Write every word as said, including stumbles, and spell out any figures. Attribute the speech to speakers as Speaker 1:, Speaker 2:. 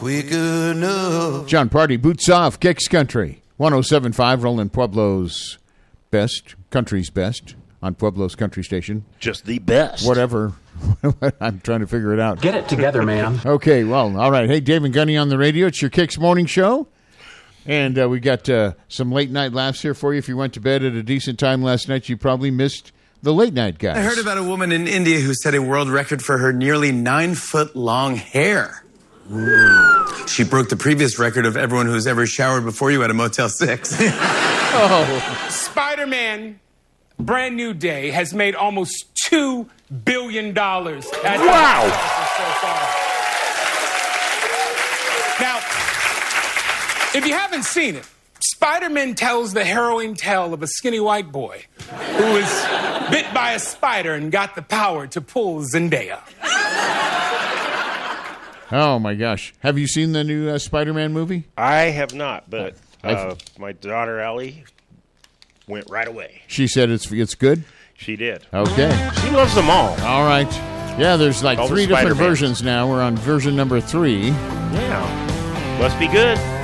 Speaker 1: Quick enough.
Speaker 2: John Party, Boots Off, Kicks Country. one oh seven point five, rolling Pueblo's best, country's best, on Pueblo's country station.
Speaker 3: Just the best.
Speaker 2: Whatever. I'm trying to figure it out.
Speaker 4: Get it together, man.
Speaker 2: Okay, well, all right. Hey, Dave and Gunny on the radio. It's your Kicks Morning Show. And uh, we got uh, some late night laughs here for you. If you went to bed at a decent time last night, you probably missed the late night guys.
Speaker 1: I heard about a woman in India who set a world record for her nearly nine foot long hair. Ooh. She broke the previous record of everyone who's ever showered before you at a Motel six.
Speaker 5: Oh. Spider-Man, Brand New Day, has made almost two billion dollars.
Speaker 3: Wow!
Speaker 5: So far. Now, if you haven't seen it, Spider-Man tells the harrowing tale of a skinny white boy who was bit by a spider and got the power to pull Zendaya.
Speaker 2: Oh, my gosh. Have you seen the new uh, Spider-Man movie?
Speaker 3: I have not, but uh, my daughter, Allie, went right away.
Speaker 2: She said it's it's good?
Speaker 3: She did.
Speaker 2: Okay.
Speaker 3: She loves them all.
Speaker 2: All right. Yeah, there's like
Speaker 3: All
Speaker 2: three
Speaker 3: the
Speaker 2: different
Speaker 3: Spider-Man.
Speaker 2: versions now. We're on version number three.
Speaker 3: Yeah. Must be good.